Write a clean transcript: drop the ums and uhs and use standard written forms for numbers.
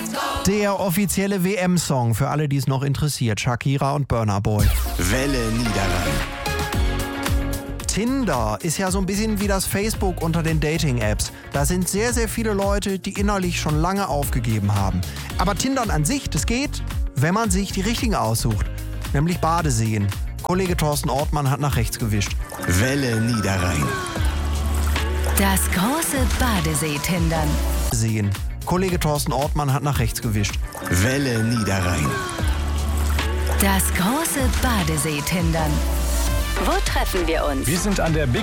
Der offizielle WM-Song für alle, die es noch interessiert. Shakira und Burna Boy. Welle Niederrhein. Tinder ist ja so ein bisschen wie das Facebook unter den Dating-Apps. Da sind sehr, sehr viele Leute, die innerlich schon lange aufgegeben haben. Aber Tindern an sich, das geht, wenn man sich die richtigen aussucht. Nämlich Badeseen. Kollege Thorsten Ortmann hat nach rechts gewischt. Welle Niederrhein. Das große Badesee-Tindern. Sehen. Kollege Thorsten Ortmann hat nach rechts gewischt. Welle Niederrhein. Das große Badesee-Tindern. Wo treffen wir uns? Wir sind an der